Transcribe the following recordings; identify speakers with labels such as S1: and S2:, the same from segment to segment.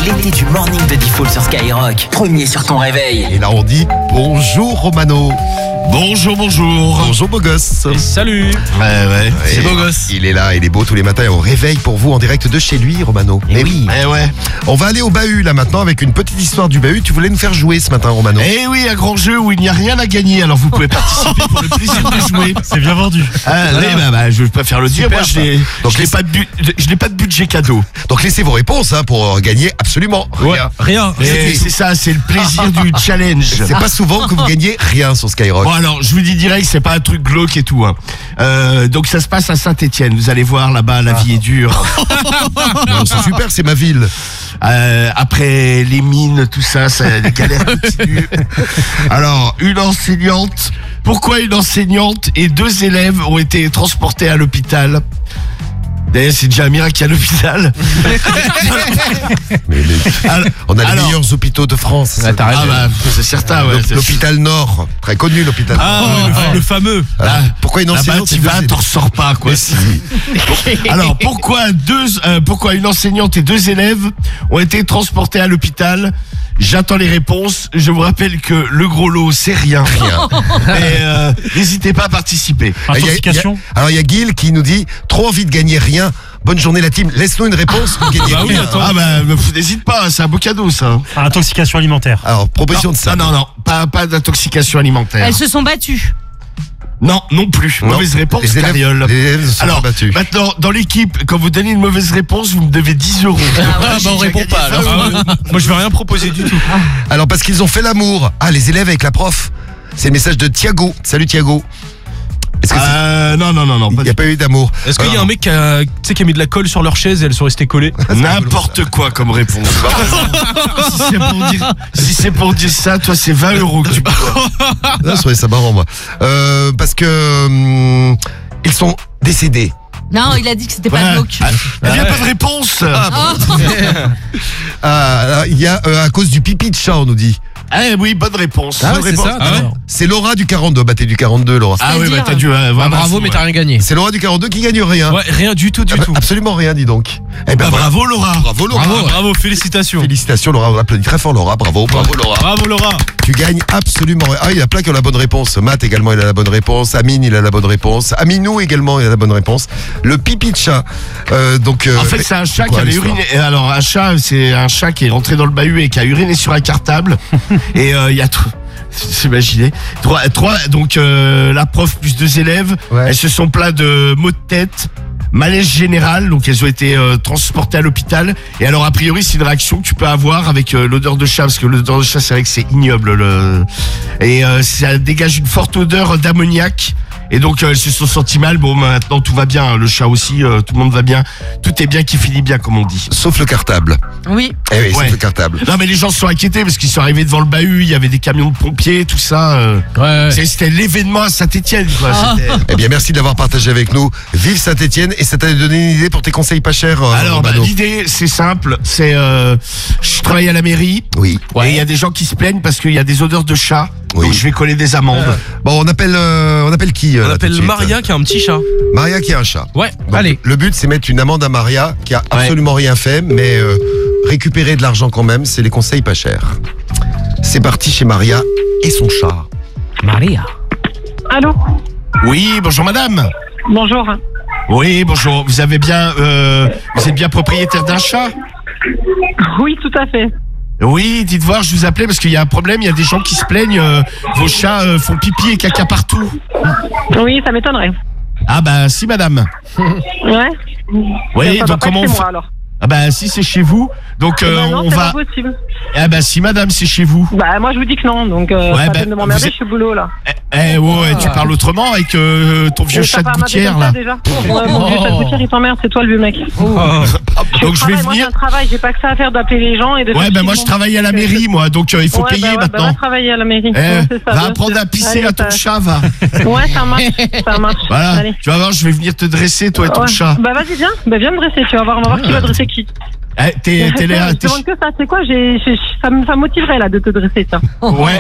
S1: l'été du morning de Default sur Skyrock. Premier sur ton réveil.
S2: Et là on dit bonjour Romano.
S3: Bonjour.
S2: Bonjour beau gosse.
S3: Et salut.
S2: Ouais,
S3: c'est beau gosse.
S2: Il est là, il est beau tous les matins au réveil pour vous en direct de chez lui, Romano.
S1: Et oui.
S3: Ouais.
S2: On va aller au bahut là maintenant avec une petite histoire du bahut. Tu voulais nous faire jouer ce matin, Romano.
S3: Eh oui, un grand jeu où il n'y a rien à gagner. Alors vous pouvez participer pour le plaisir de jouer.
S4: C'est bien vendu.
S3: Je préfère le dire.
S2: Super,
S3: Moi, je n'ai pas de budget cadeau.
S2: Donc laissez vos réponses pour gagner absolument rien.
S3: Et c'est ça, c'est le plaisir du challenge.
S2: C'est pas souvent que vous gagnez rien sur Skyrock.
S3: Bon alors, je vous dis direct, c'est pas un truc glauque et tout. Donc ça se passe à Saint-Étienne. Vous allez voir là-bas, la vie est dure.
S2: Non, c'est super, c'est ma ville.
S3: Après les mines, tout ça, les galères continuent. Alors, une enseignante. Pourquoi une enseignante et 2 élèves ont été transportés à l'hôpital? D'ailleurs, c'est déjà un miracle à l'hôpital.
S2: Mais on a les meilleurs hôpitaux de France.
S3: C'est certain, ouais.
S2: L'hôpital Nord, très connu l'hôpital Nord.
S4: Le fameux.
S2: Pourquoi une
S3: Là-bas,
S2: enseignante
S3: tu vas, t'en ressors pas, quoi. Alors, pourquoi une enseignante et 2 élèves ont été transportés à l'hôpital? J'attends les réponses. Je vous rappelle que le gros lot, c'est rien. Mais n'hésitez pas à participer.
S4: Intoxication.
S2: Alors il y a Guil qui nous dit trop envie de gagner rien. Bonne journée la team. Laisse-nous une réponse. Vous gagnez rien.
S3: N'hésite pas, c'est un beau cadeau, ça.
S4: Intoxication alimentaire.
S2: Alors proposition de ça.
S3: Non, pas d'intoxication alimentaire.
S5: Elles se sont battues.
S3: Non plus.
S2: Non.
S3: Mauvaise réponse,
S2: Les
S3: Cariole.
S2: élèves se sont
S3: Alors,
S2: battus.
S3: maintenant, dans l'équipe, quand vous donnez une mauvaise réponse, vous me devez 10 €.
S4: On répond pas alors. Moi je vais rien proposer du tout.
S2: Alors parce qu'ils ont fait l'amour. Les élèves avec la prof. C'est le message de Thiago. Salut Thiago. Est-ce que
S3: Non.
S2: il n'y a pas eu d'amour?
S4: Est-ce qu'il y a un mec qui a mis de la colle sur leur chaise et elles sont restées collées?
S3: N'importe quoi comme réponse. Si c'est pour dire ça, toi, c'est 20 € que tu peux.
S2: Là, je trouvais ça marrant moi. Parce que ils sont décédés.
S5: Non, il a dit que c'était pas glauque.
S3: Il n'y a pas de réponse.
S2: Il y a à cause du pipi de chat, on nous dit.
S3: Oui, bonne réponse.
S2: Bonne réponse. C'est Laura du 42. T'es du 42, Laura.
S3: T'as dû.
S4: Bravo, mais t'as rien gagné.
S2: C'est Laura du 42 qui gagne rien.
S4: Ouais, rien du tout.
S2: Absolument rien, dis donc.
S3: Bravo, Laura.
S4: Bravo, félicitations.
S2: Félicitations, Laura. On applaudit très fort, Laura. Bravo, Laura.
S4: Bravo, Laura.
S2: Tu gagnes absolument rien. Il y a plein qui ont la bonne réponse. Matt également, il a la bonne réponse. Amine, il a la bonne réponse. Aminou également, il a la bonne réponse. Le pipi de chat.
S3: En fait, c'est un chat qui avait uriné. Alors, un chat, c'est un chat qui est rentré dans le bahut et qui a uriné sur un cartable. Et il y a tout. S'imaginer. Donc la prof plus 2 élèves, elles se sont plaintes de maux de tête, malaise général, donc elles ont été transportées à l'hôpital. Et alors a priori c'est une réaction que tu peux avoir avec l'odeur de chat, parce que l'odeur de chat c'est vrai que c'est ignoble. Et ça dégage une forte odeur d'ammoniac. Et donc elles se sont senties mal. Bon, maintenant tout va bien, le chat aussi, tout le monde va bien. Tout est bien qui finit bien, comme on dit.
S2: Sauf le cartable.
S5: Oui.
S2: Oui, sauf le cartable.
S3: Non, mais les gens se sont inquiétés parce qu'ils sont arrivés devant le bahut, il y avait des camions de pompiers, tout ça. C'était l'événement à Saint-Étienne, quoi.
S2: Eh bien, merci de l'avoir partagé avec nous. Vive Saint-Étienne, et ça t'a donné une idée pour tes conseils pas chers.
S3: Alors, l'idée, c'est simple. C'est, je travaille à la mairie.
S2: Oui.
S3: Et il y a des gens qui se plaignent parce qu'il y a des odeurs de chat.
S2: Oui.
S3: Donc, je vais coller des amendes.
S2: Bon, on appelle qui
S4: On appelle Maria qui a un petit chat.
S2: Maria qui a un chat.
S4: Ouais,
S2: Donc,
S4: allez.
S2: Le but, c'est mettre une amende à Maria qui a absolument rien fait, mais récupérer de l'argent quand même, c'est les conseils pas chers. C'est parti chez Maria et son chat.
S4: Maria.
S6: Allô?
S3: Oui, bonjour madame.
S6: Bonjour.
S3: Oui, bonjour. Vous êtes bien propriétaire d'un chat?
S6: Oui, tout à fait.
S3: Oui, dites voir, je vous appelais parce qu'il y a un problème, il y a des gens qui se plaignent, vos chats font pipi et caca partout.
S6: Oui, ça m'étonnerait.
S3: Si madame.
S6: Ouais.
S3: Oui,
S6: ça
S3: donc comment on fait?
S6: alors.
S3: Si c'est chez vous, donc
S6: non,
S3: on
S6: c'est
S3: va.
S6: pas possible.
S3: Si madame c'est chez vous.
S6: Moi je vous dis que non, donc pas peine de m'emmerder, je suis au boulot là.
S3: Tu parles autrement avec ton vieux chat de gouttière là.
S6: Déjà. Mon vieux chat de gouttière il t'emmerde, c'est toi le vieux mec.
S3: Donc je vais
S6: Moi j'ai
S3: venir.
S6: un travail, j'ai pas que ça à faire d'appeler les gens et de faire
S3: moi je travaille à la mairie moi, donc il faut payer maintenant.
S6: Va travailler à la mairie. C'est ça,
S3: Va
S6: bien
S3: apprendre
S6: sûr.
S3: à pisser
S6: Allez,
S3: à ton
S6: ça-
S3: chat, va.
S6: Ouais, ça marche.
S3: Voilà,
S6: Allez.
S3: tu vas voir, je vais venir te dresser toi et ton chat.
S6: Vas-y viens me dresser, tu vas voir, on va voir qui va dresser qui.
S3: T'es
S6: Je demande que ça, c'est quoi, ça me motiverait là de te dresser ça.
S3: Ouais,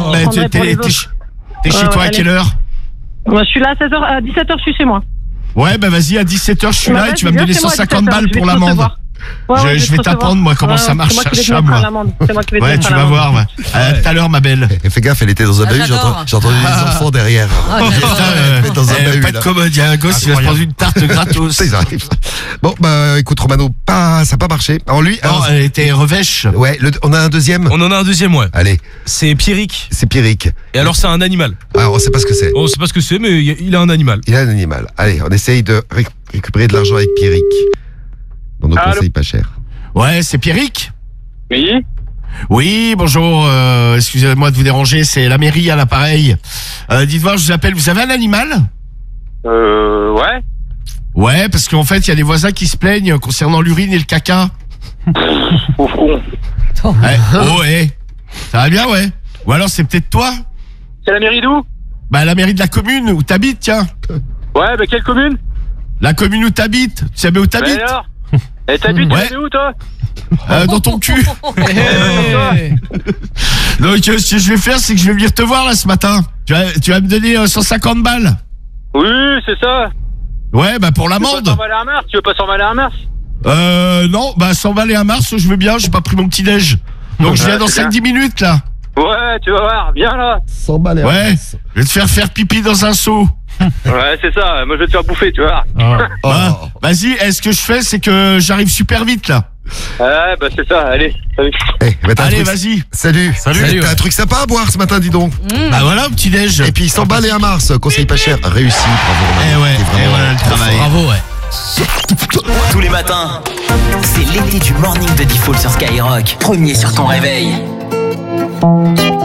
S3: t'es chez toi à quelle heure?
S6: Moi je suis là à 17h, je suis chez moi.
S3: Ouais, vas-y, à 17h, je suis là et tu vas me donner 150 balles pour l'amende.
S6: Ouais,
S3: Je vais t'apprendre, moi, comment ça marche, un chat, moi.
S6: C'est moi qui vais te
S3: Ouais,
S6: mettre
S3: tu
S6: à
S3: vas
S6: l'amende.
S3: voir. Ouais. Tout à l'heure, ma belle.
S2: Et fais gaffe, elle était dans un bahut,
S5: j'adore.
S2: j'ai entendu des enfants derrière.
S3: Putain,
S2: dans un bahut,
S3: pas de
S2: là.
S3: commode, il y a un gosse, il va se prendre une tarte gratos.
S2: Ça, ils arrivent. Bon, bah, écoute, Romano, ça n'a pas marché. Alors, lui,
S3: Non, elle était revêche.
S2: ouais, on a un deuxième.
S4: On en a un deuxième, ouais.
S2: Allez,
S4: C'est Pierrick.
S2: c'est Pierrick.
S4: Et alors, c'est un animal.
S2: Alors, on sait pas ce que c'est.
S4: On sait pas ce que c'est, mais il a un animal.
S2: Il a un animal. Allez, on essaye de récupérer de l'argent avec Pierrick. Dans nos
S6: Allô
S2: conseils pas chers.
S3: Ouais, c'est Pierrick.
S6: Oui.
S3: Oui, bonjour, excusez-moi de vous déranger, c'est la mairie à l'appareil. Dites-moi, je vous appelle, vous avez un animal?
S6: Ouais.
S3: Ouais, parce qu'en fait, il y a des voisins qui se plaignent concernant l'urine et le caca.
S6: Au fond.
S3: Ouais. Oh, ouais. Ça va bien, ouais. Ou alors c'est peut-être toi?
S6: C'est la mairie d'où?
S3: Bah, la mairie de la commune où t'habites, tiens.
S6: Ouais, bah quelle commune?
S3: La commune où t'habites. Tu sais bien où t'habites?
S6: alors? Et t'habites
S3: Ouais.
S6: où, toi?
S3: Dans ton cul. Donc, ce que je vais faire, c'est que je vais venir te voir là ce matin. Tu vas me donner 150 balles.
S6: Oui, c'est ça.
S3: Ouais, bah pour
S6: Tu veux
S3: l'amende.
S6: pas s'en aller à Mars? Tu veux pas s'en aller à Mars?
S3: Non, bah 100 balles et un mars, je veux bien, j'ai pas pris mon petit déj. Donc je viens dans
S6: c'est
S3: 5-10 minutes là.
S6: Ouais, tu vas voir, viens là.
S2: 100 balles.
S3: Ouais, je vais te faire pipi dans un seau.
S6: Ouais, c'est ça, moi je vais te faire bouffer, tu vois.
S2: Oh.
S3: Hein Vas-y, ce que je fais, c'est que j'arrive super vite là.
S6: Ouais, bah c'est ça, allez, salut.
S2: Bah, t'as un
S3: Allez,
S2: truc-
S3: vas-y.
S2: Salut.
S4: Salut,
S2: T'as
S4: ouais.
S2: un truc sympa à boire ce matin, dis donc.
S3: Bah voilà, petit déj.
S2: Et puis 100 balles et un mars, conseil pas cher, réussi, bravo. Romano.
S3: Eh ouais,
S2: T'es vraiment
S3: et voilà le
S2: trop
S3: travail.
S2: fort.
S4: Bravo, ouais.
S1: Tous les matins, c'est l'été du morning de Default sur Skyrock. Premier sur ton réveil.